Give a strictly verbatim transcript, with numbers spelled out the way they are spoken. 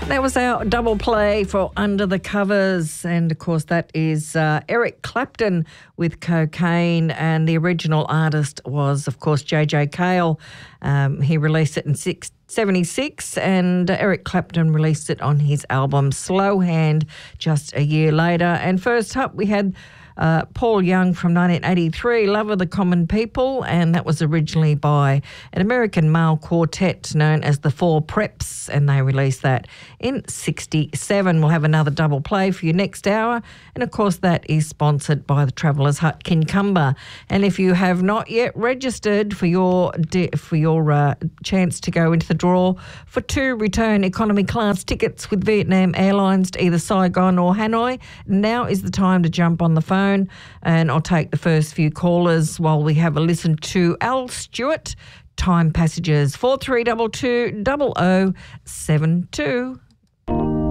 That was our double play for Under the Covers, and of course that is uh, Eric Clapton with Cocaine, and the original artist was of course J J Cale. Um, he released it in seventy-six, and Eric Clapton released it on his album Slow Hand just a year later. And first up we had Uh, Paul Young from nineteen eighty-three, Love of the Common People, and that was originally by an American male quartet known as the Four Preps, and they released that in sixty-seven. We'll have another double play for you next hour, and of course that is sponsored by the Travellers Hut Kincumber. And if you have not yet registered for your for your uh, chance to go into the draw for two return economy class tickets with Vietnam Airlines to either Saigon or Hanoi, now is the time to jump on the phone. And I'll take the first few callers while we have a listen to Al Stewart, Time Passages, four three two two, zero zero seven two.